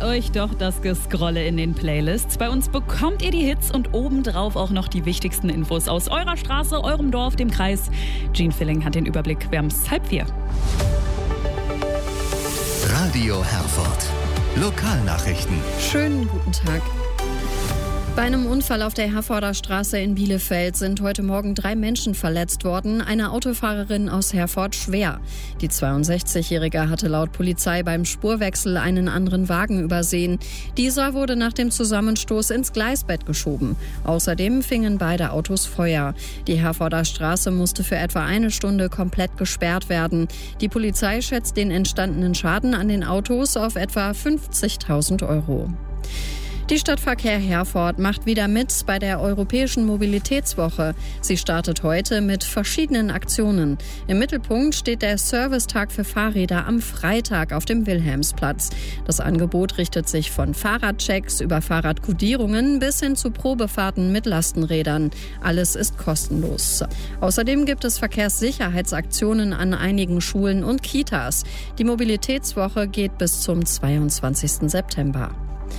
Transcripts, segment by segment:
euch doch das Gescrolle in den Playlists. Bei uns bekommt ihr die Hits und obendrauf auch noch die wichtigsten Infos aus eurer Straße, eurem Dorf, dem Kreis. Gene Filling hat den Überblick. Wir haben es 3:30. Radio Herford. Lokalnachrichten. Schönen guten Tag. Bei einem Unfall auf der Herforder Straße in Bielefeld sind heute Morgen 3 Menschen verletzt worden, eine Autofahrerin aus Herford schwer. Die 62-Jährige hatte laut Polizei beim Spurwechsel einen anderen Wagen übersehen. Dieser wurde nach dem Zusammenstoß ins Gleisbett geschoben. Außerdem fingen beide Autos Feuer. Die Herforder Straße musste für etwa eine Stunde komplett gesperrt werden. Die Polizei schätzt den entstandenen Schaden an den Autos auf etwa 50.000 €. Die Stadtverkehr Herford macht wieder mit bei der Europäischen Mobilitätswoche. Sie startet heute mit verschiedenen Aktionen. Im Mittelpunkt steht der Servicetag für Fahrräder am Freitag auf dem Wilhelmsplatz. Das Angebot richtet sich von Fahrradchecks über Fahrradkodierungen bis hin zu Probefahrten mit Lastenrädern. Alles ist kostenlos. Außerdem gibt es Verkehrssicherheitsaktionen an einigen Schulen und Kitas. Die Mobilitätswoche geht bis zum 22. September.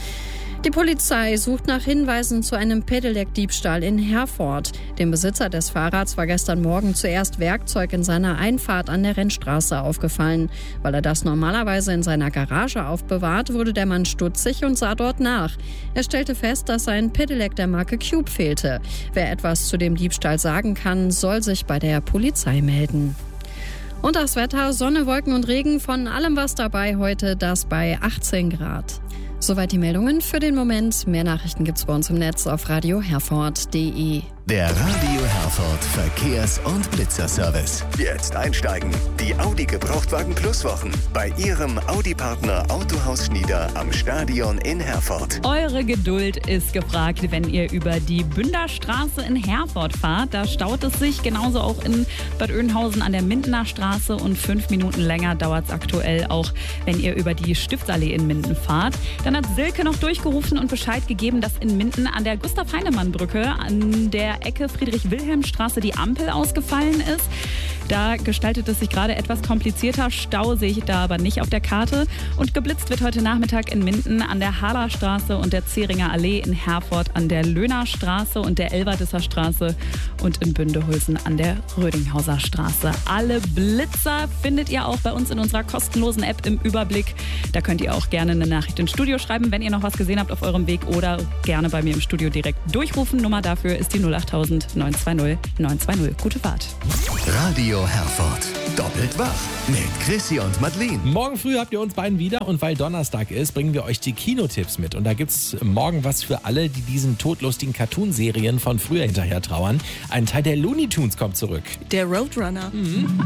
Die Polizei sucht nach Hinweisen zu einem Pedelec-Diebstahl in Herford. Dem Besitzer des Fahrrads war gestern Morgen zuerst Werkzeug in seiner Einfahrt an der Rennstraße aufgefallen. Weil er das normalerweise in seiner Garage aufbewahrt, wurde der Mann stutzig und sah dort nach. Er stellte fest, dass ein Pedelec der Marke Cube fehlte. Wer etwas zu dem Diebstahl sagen kann, soll sich bei der Polizei melden. Und das Wetter, Sonne, Wolken und Regen, von allem was dabei heute, das bei 18 Grad. Soweit die Meldungen für den Moment. Mehr Nachrichten gibt's bei uns im Netz auf radioherford.de. Der Radio Herford Verkehrs- und Blitzerservice. Jetzt einsteigen. Die Audi Gebrauchtwagen Plus Wochen bei Ihrem Audi-Partner Autohaus Schnieder am Stadion in Herford. Eure Geduld ist gefragt, wenn ihr über die Bünderstraße in Herford fahrt. Da staut es sich, genauso auch in Bad Oeynhausen an der Mindener Straße, und 5 Minuten länger dauert es aktuell auch, wenn ihr über die Stiftsallee in Minden fahrt. Dann hat Silke noch durchgerufen und Bescheid gegeben, dass in Minden an der Gustav-Heinemann-Brücke an der Ecke Friedrich-Wilhelm-Straße die Ampel ausgefallen ist. Da gestaltet es sich gerade etwas komplizierter. Stau sehe ich da aber nicht auf der Karte. Und geblitzt wird heute Nachmittag in Minden an der Halerstraße und der Zähringer Allee, in Herford an der Löhner Straße und der Elverdisser Straße und in Bündehulsen an der Rödinghauser Straße. Alle Blitzer findet ihr auch bei uns in unserer kostenlosen App im Überblick. Da könnt ihr auch gerne eine Nachricht ins Studio schreiben, wenn ihr noch was gesehen habt auf eurem Weg, oder gerne bei mir im Studio direkt durchrufen. Nummer dafür ist die 08000 920 920. Gute Fahrt. Radio Herford. Doppelt wach mit Chrissy und Madeleine. Morgen früh habt ihr uns beiden wieder, und weil Donnerstag ist, bringen wir euch die Kinotipps mit. Und da gibt's morgen was für alle, die diesen todlustigen Cartoonserien von früher hinterher trauern. Ein Teil der Looney Tunes kommt zurück. Der Roadrunner.